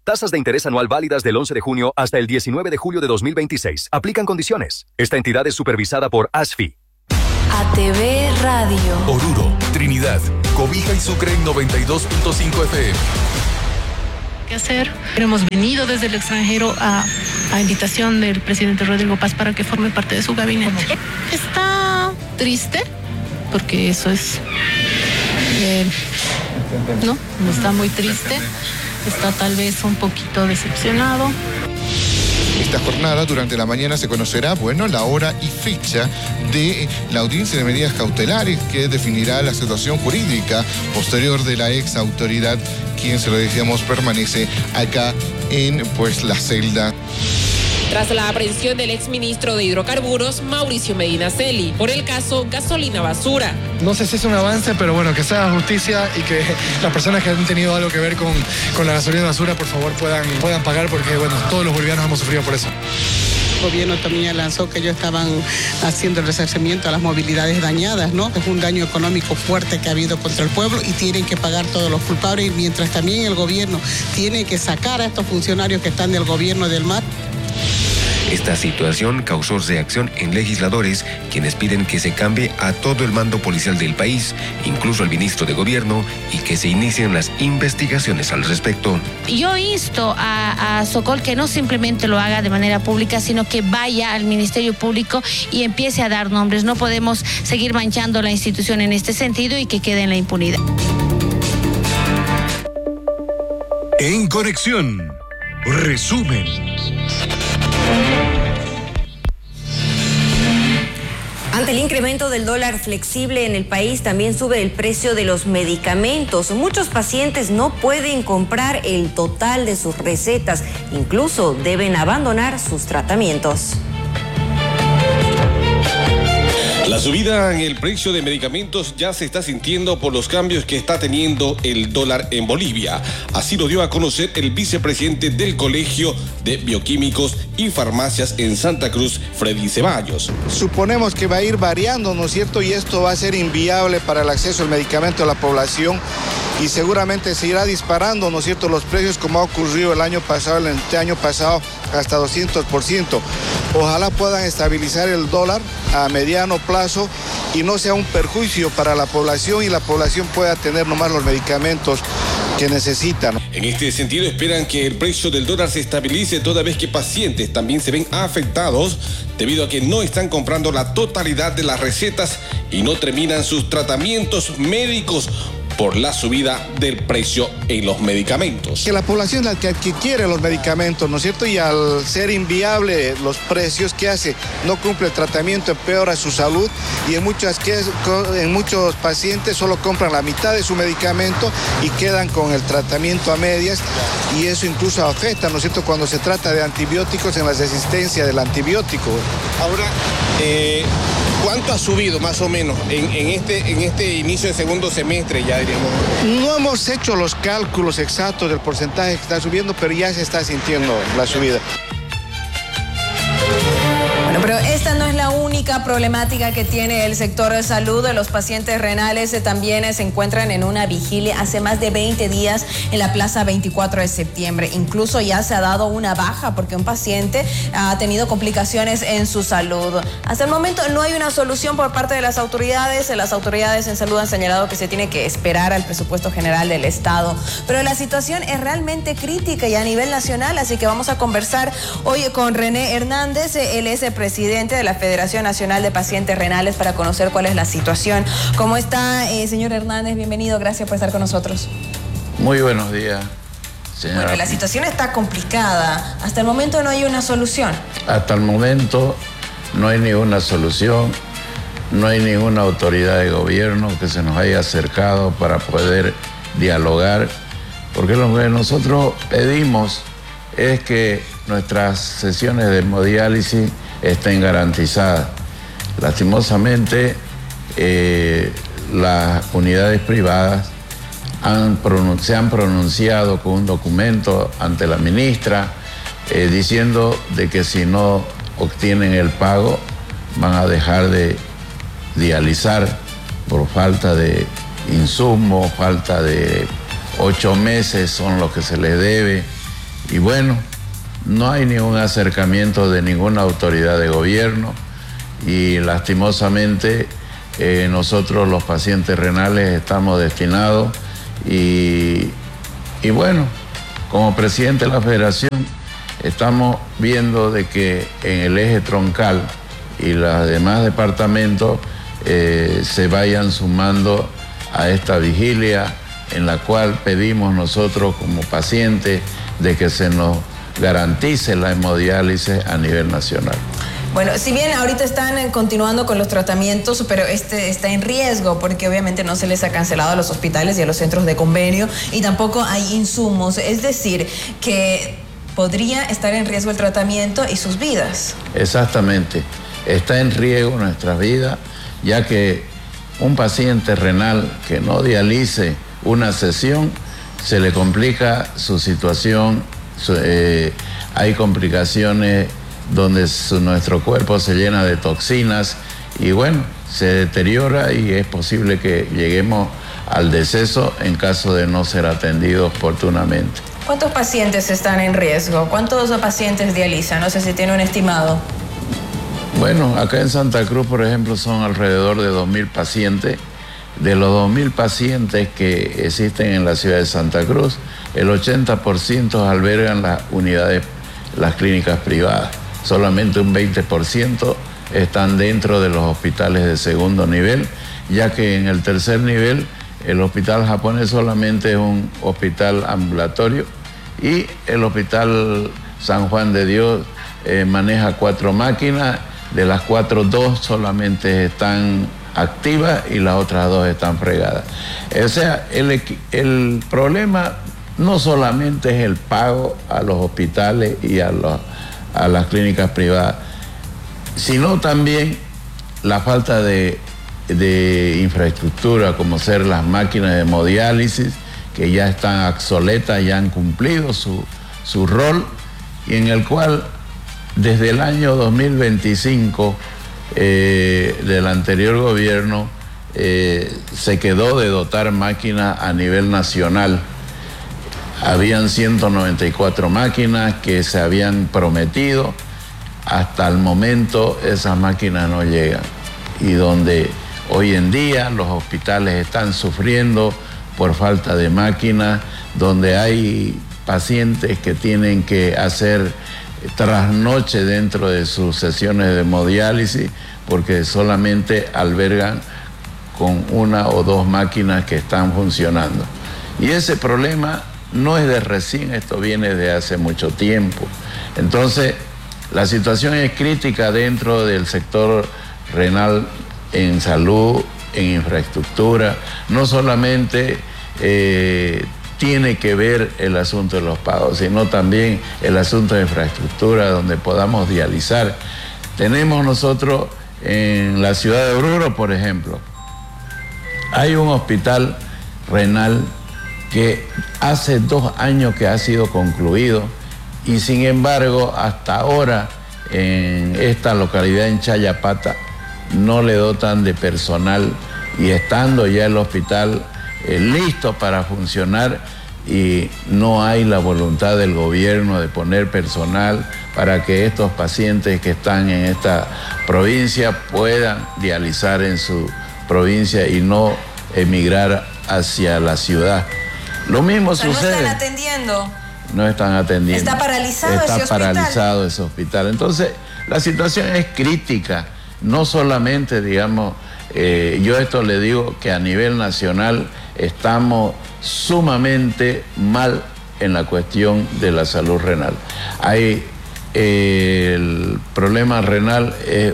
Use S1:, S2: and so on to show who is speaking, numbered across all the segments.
S1: Tasas de interés anual válidas del 11 de junio hasta el 19 de julio de 2026. Aplican condiciones. Esta entidad es supervisada por ASFI.
S2: ATV Radio.
S3: Oruro, Trinidad, Cobija y Sucre en 92.5 FM.
S4: ¿Qué hacer? Hemos venido desde el extranjero a invitación del presidente Rodrigo Paz para que forme parte de su gabinete. Está triste, porque eso es... no está muy triste, está tal vez un poquito decepcionado.
S5: Esta jornada, durante la mañana, se conocerá, la hora y fecha de la audiencia de medidas cautelares que definirá la situación jurídica posterior de la ex autoridad, quien, se lo decíamos, permanece acá en, la celda.
S6: Tras la aprehensión del exministro de Hidrocarburos, Mauricio Medina Celi, por el caso Gasolina Basura.
S7: No sé si es un avance, pero que se haga justicia y que las personas que han tenido algo que ver con la gasolina basura, por favor, puedan pagar, porque, todos los bolivianos hemos sufrido por eso.
S8: El gobierno también lanzó que ellos estaban haciendo el resarcimiento a las movilidades dañadas, ¿no? Es un daño económico fuerte que ha habido contra el pueblo y tienen que pagar todos los culpables, y mientras también el gobierno tiene que sacar a estos funcionarios que están del gobierno del mar.
S9: Esta situación causó reacción en legisladores, quienes piden que se cambie a todo el mando policial del país, incluso al ministro de Gobierno, y que se inicien las investigaciones al respecto.
S10: Yo insto a Sokol que no simplemente lo haga de manera pública, sino que vaya al Ministerio Público y empiece a dar nombres. No podemos seguir manchando la institución en este sentido y que quede en la impunidad.
S3: En Conexión, resumen.
S11: Ante el incremento del dólar flexible en el país, también sube el precio de los medicamentos. Muchos pacientes no pueden comprar el total de sus recetas, incluso deben abandonar sus tratamientos.
S12: La subida en el precio de medicamentos ya se está sintiendo por los cambios que está teniendo el dólar en Bolivia. Así lo dio a conocer el vicepresidente del Colegio de Bioquímicos y Farmacias en Santa Cruz, Freddy Ceballos.
S13: Suponemos que va a ir variando, ¿no es cierto? Y esto va a ser inviable para el acceso al medicamento a la población, y seguramente se irá disparando, ¿no es cierto?, los precios, como ha ocurrido el año pasado, hasta 200%. Ojalá puedan estabilizar el dólar a mediano plazo y no sea un perjuicio para la población, y la población pueda tener nomás los medicamentos que necesitan.
S12: En este sentido, esperan que el precio del dólar se estabilice, toda vez que pacientes también se ven afectados debido a que no están comprando la totalidad de las recetas y no terminan sus tratamientos médicos por la subida del precio en los medicamentos.
S13: Que la población es la que quiere los medicamentos, ¿no es cierto? Y al ser inviable los precios, ¿qué hace? No cumple el tratamiento, empeora su salud, y en muchos pacientes solo compran la mitad de su medicamento y quedan con el tratamiento a medias, y eso incluso afecta, ¿no es cierto?, cuando se trata de antibióticos, en la resistencia del antibiótico.
S12: Ahora, ¿cuánto ha subido más o menos en este inicio de segundo semestre, ya diríamos?
S13: No hemos hecho los cálculos exactos del porcentaje que está subiendo, pero ya se está sintiendo la subida.
S11: Bueno, pero esta no es la única problemática que tiene el sector de salud. Los pacientes renales también se encuentran en una vigilia hace más de 20 días en la Plaza 24 de septiembre. Incluso ya se ha dado una baja porque un paciente ha tenido complicaciones en su salud. Hasta el momento no hay una solución por parte de las autoridades. Las autoridades en salud han señalado que se tiene que esperar al presupuesto general del Estado. Pero la situación es realmente crítica y a nivel nacional, así que vamos a conversar hoy con René Hernández. Él es el presidente de la Federación Nacional de Pacientes Renales, para conocer cuál es la situación. ¿Cómo está, señor Hernández? Bienvenido, gracias por estar con nosotros.
S14: Muy buenos días, señora.
S11: Bueno, la situación está complicada. Hasta el momento no hay una solución.
S14: Hasta el momento no hay ninguna solución, no hay ninguna autoridad de gobierno que se nos haya acercado para poder dialogar, porque lo que nosotros pedimos es que nuestras sesiones de hemodiálisis estén garantizadas. Lastimosamente, las unidades privadas se han pronunciado con un documento ante la ministra diciendo de que si no obtienen el pago van a dejar de dializar por falta de insumos, falta de 8 meses son los que se les debe, Y bueno, no hay ningún acercamiento de ninguna autoridad de gobierno y lastimosamente nosotros los pacientes renales estamos destinados y bueno, como presidente de la federación estamos viendo de que en el eje troncal y los demás departamentos se vayan sumando a esta vigilia en la cual pedimos nosotros como pacientes de que se nos garantice la hemodiálisis a nivel nacional.
S11: Bueno, si bien ahorita están continuando con los tratamientos, pero está en riesgo porque obviamente no se les ha cancelado a los hospitales y a los centros de convenio y tampoco hay insumos, es decir, que podría estar en riesgo el tratamiento y sus vidas.
S14: Exactamente, está en riesgo nuestras vidas, ya que un paciente renal que no dialice una sesión, se le complica su situación, hay complicaciones donde nuestro cuerpo se llena de toxinas y bueno, se deteriora y es posible que lleguemos al deceso en caso de no ser atendidos oportunamente.
S11: ¿Cuántos pacientes están en riesgo? ¿Cuántos pacientes dializan? No sé si tiene un estimado.
S14: Bueno, acá en Santa Cruz, por ejemplo, son alrededor de 2.000 pacientes. De los 2.000 pacientes que existen en la ciudad de Santa Cruz, el 80% albergan las unidades, las clínicas privadas. Solamente un 20% están dentro de los hospitales de segundo nivel, ya que en el tercer nivel el hospital japonés solamente es un hospital ambulatorio y el hospital San Juan de Dios maneja 4 máquinas, de las 4, 2 solamente están activas y las otras 2 están fregadas. O sea, el problema no solamente es el pago a los hospitales y a las clínicas privadas, sino también la falta de infraestructura, como ser las máquinas de hemodiálisis, que ya están obsoletas, ya han cumplido su rol, y en el cual desde el año 2025 del anterior gobierno se quedó de dotar máquinas a nivel nacional. Habían 194 máquinas que se habían prometido. Hasta el momento esas máquinas no llegan. Y donde hoy en día los hospitales están sufriendo por falta de máquinas, donde hay pacientes que tienen que hacer trasnoche dentro de sus sesiones de hemodiálisis porque solamente albergan con 1 o 2 máquinas que están funcionando. Y ese problema no es de recién, esto viene de hace mucho tiempo. Entonces, la situación es crítica dentro del sector renal en salud, en infraestructura. No solamente tiene que ver el asunto de los pagos, sino también el asunto de infraestructura donde podamos dializar. Tenemos nosotros en la ciudad de Oruro, por ejemplo, hay un hospital renal que hace 2 años que ha sido concluido y sin embargo hasta ahora en esta localidad en Chayapata no le dotan de personal y estando ya el hospital listo para funcionar y no hay la voluntad del gobierno de poner personal para que estos pacientes que están en esta provincia puedan dializar en su provincia y no emigrar hacia la ciudad. Lo mismo sucede.
S11: ¿No están atendiendo?
S14: No están atendiendo.
S11: ¿Está paralizado ese hospital?
S14: Está paralizado ese hospital. Entonces, la situación es crítica. No solamente, digamos, yo esto le digo que a nivel nacional estamos sumamente mal en la cuestión de la salud renal. El problema renal es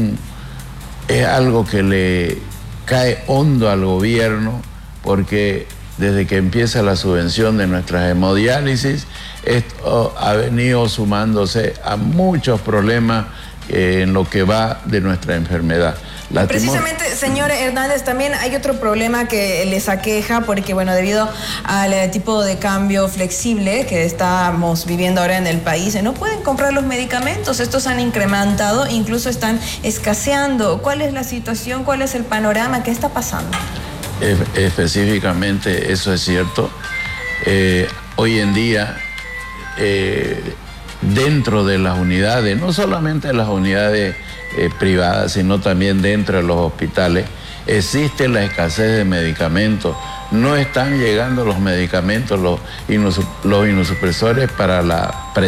S14: algo que le cae hondo al gobierno porque desde que empieza la subvención de nuestras hemodiálisis, esto ha venido sumándose a muchos problemas en lo que va de nuestra enfermedad.
S11: Precisamente, señor Hernández, también hay otro problema que les aqueja porque, bueno, debido al tipo de cambio flexible que estamos viviendo ahora en el país, no pueden comprar los medicamentos, estos han incrementado, incluso están escaseando. ¿Cuál es la situación? ¿Cuál es el panorama? ¿Qué está pasando?
S14: Específicamente, eso es cierto. Hoy en día dentro de las unidades, no solamente las unidades privadas, sino también dentro de los hospitales, existe la escasez de medicamentos. No están llegando los medicamentos, los inmunosupresores para la